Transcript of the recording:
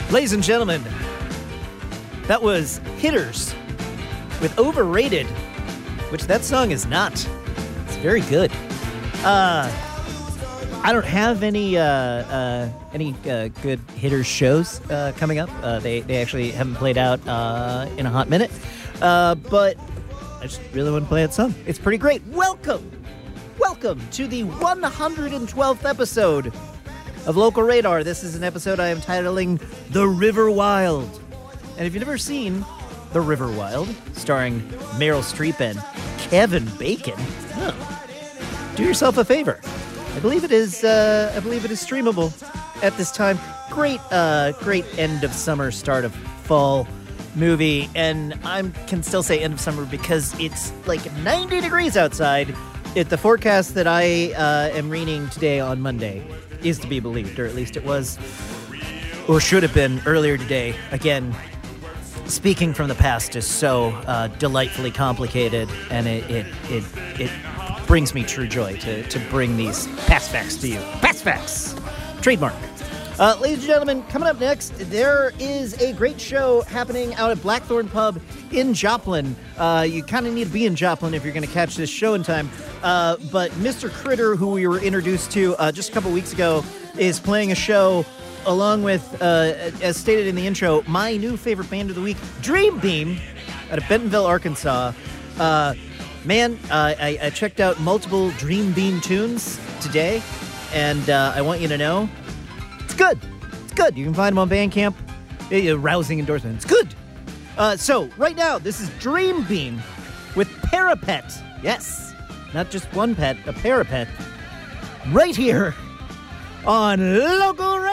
Ladies and gentlemen, that was Hitters with Overrated, which that song is not. It's very good. I don't have any good Hitters shows coming up. They actually haven't played out in a hot minute. But I just really want to play that song. It's pretty great. Welcome to the 112th episode of Local Radar. This is an episode I am titling The River Wild. And if you've never seen The River Wild, starring Meryl Streep and Kevin Bacon, do yourself a favor. I believe it is streamable at this time. Great end of summer, start of fall movie, and I can still say end of summer because it's like 90 degrees outside. The forecast that I am reading today on Monday is to be believed, or at least it was, or should have been earlier today. Again, speaking from the past is so delightfully complicated, and it brings me true joy to bring these past facts to you. Past facts! Trademark. Ladies and gentlemen, coming up next, there is a great show happening out at Blackthorn Pub in Joplin. You kind of need to be in Joplin if you're going to catch this show in time. But Mr. Critter, who we were introduced to just a couple weeks ago, is playing a show along with, as stated in the intro, my new favorite band of the week, Dream Beam, out of Bentonville, Arkansas. Man, I checked out multiple Dream Beam tunes today, and I want you to know, it's good. It's good. You can find them on Bandcamp. A rousing endorsement. It's good. So, right now, this is Dream Beam with Parapet. Yes, not just one pet, a parapet. Right here on Local Radio.